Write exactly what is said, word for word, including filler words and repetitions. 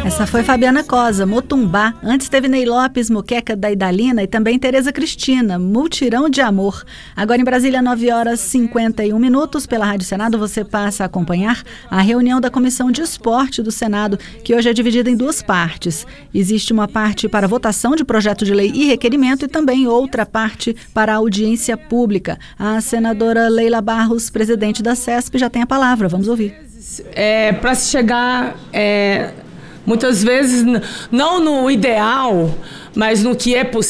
Essa foi Fabiana Cosa, Motumbá. Antes teve Ney Lopes, Muqueca da Idalina e também Tereza Cristina, Multirão de Amor. Agora em Brasília, nove horas e cinquenta e um minutos. Pela Rádio Senado, você passa a acompanhar a reunião da Comissão de Esporte do Senado, que hoje é dividida em duas partes. Existe uma parte para votação de projeto de lei e requerimento e também outra parte para audiência pública. A senadora Leila Barros, presidente da C E S P, já tem a palavra. Vamos ouvir. É, para se chegar... É... Muitas vezes, não no ideal, mas no que é possível.